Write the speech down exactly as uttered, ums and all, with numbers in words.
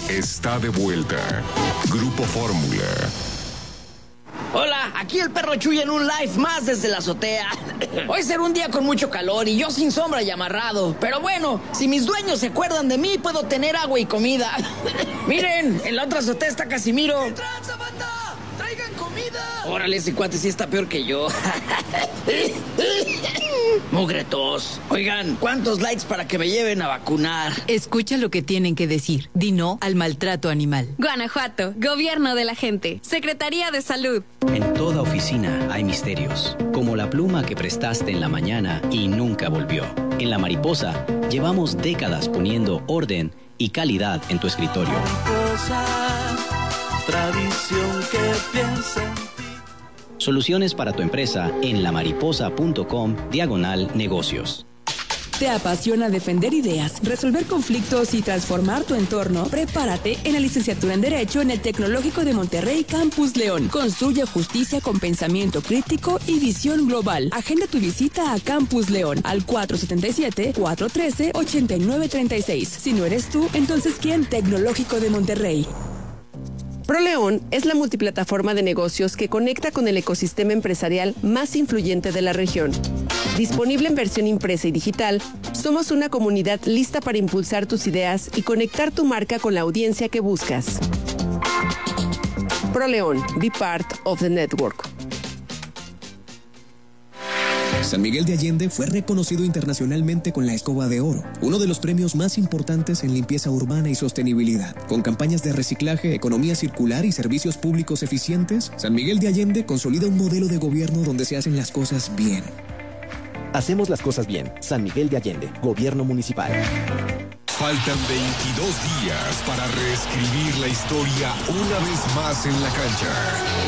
está de vuelta. Grupo Fórmula. Hola, aquí el perro Chuy en un live más desde la azotea. Hoy será un día con mucho calor y yo sin sombra y amarrado. Pero bueno, si mis dueños se acuerdan de mí, puedo tener agua y comida. Miren, en la otra azotea está Casimiro. ¿Qué tranza, banda? ¡Traigan comida! Órale, ese cuate sí está peor que yo. Mugre tos. Oigan, ¿cuántos likes para que me lleven a vacunar? Escucha lo que tienen que decir. Di no al maltrato animal. Guanajuato, Gobierno de la Gente, Secretaría de Salud. En toda oficina hay misterios, como la pluma que prestaste en la mañana y nunca volvió. En La Mariposa, llevamos décadas poniendo orden y calidad en tu escritorio. Mariposa, tradición que piensa en ti. Soluciones para tu empresa en lamariposa.com diagonal negocios. ¿Te apasiona defender ideas, resolver conflictos y transformar tu entorno? Prepárate en la licenciatura en Derecho en el Tecnológico de Monterrey Campus León. Construye justicia con pensamiento crítico y visión global. Agenda tu visita a Campus León al cuatro siete siete, cuatro uno tres, ocho nueve tres seis. Si no eres tú, entonces ¿quién? Tecnológico de Monterrey. ProLeón es la multiplataforma de negocios que conecta con el ecosistema empresarial más influyente de la región. Disponible en versión impresa y digital, somos una comunidad lista para impulsar tus ideas y conectar tu marca con la audiencia que buscas. ProLeón, be part of the network. San Miguel de Allende fue reconocido internacionalmente con la Escoba de Oro, uno de los premios más importantes en limpieza urbana y sostenibilidad. Con campañas de reciclaje, economía circular y servicios públicos eficientes, San Miguel de Allende consolida un modelo de gobierno donde se hacen las cosas bien. Hacemos las cosas bien. San Miguel de Allende, Gobierno Municipal. Faltan veintidós días para reescribir la historia una vez más en la cancha.